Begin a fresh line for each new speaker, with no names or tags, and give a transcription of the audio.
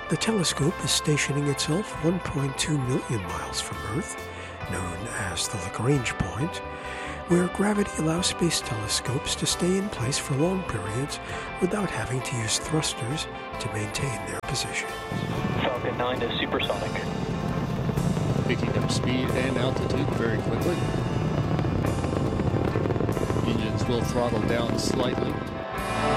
The telescope is stationing itself 1.2 million miles from Earth, known as the Lagrange point, where gravity allows space telescopes to stay in place for long periods without having to use thrusters to maintain their position.
Falcon 9 is supersonic.
Picking up speed and altitude very quickly. Engines will throttle down slightly.